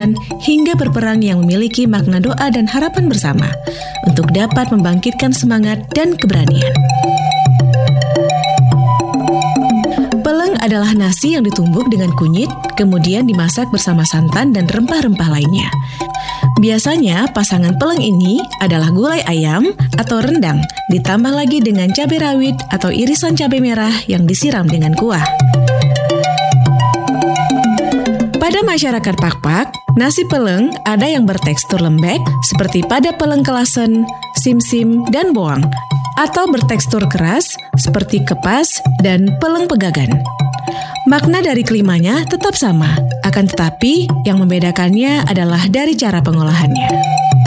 berjalan hingga berperang yang memiliki makna doa dan harapan bersama untuk dapat membangkitkan semangat dan keberanian. Peleng adalah nasi yang ditumbuk dengan kunyit, kemudian dimasak bersama santan dan rempah-rempah lainnya. Biasanya pasangan peleng ini adalah gulai ayam atau rendang, ditambah lagi dengan cabai rawit atau irisan cabai merah yang disiram dengan kuah. Pada masyarakat Pakpak, nasi peleng ada yang bertekstur lembek seperti pada peleng kelasen, simsim, dan boang, atau bertekstur keras seperti kepas dan peleng pegagan. Makna dari kelimanya tetap sama, akan tetapi yang membedakannya adalah dari cara pengolahannya.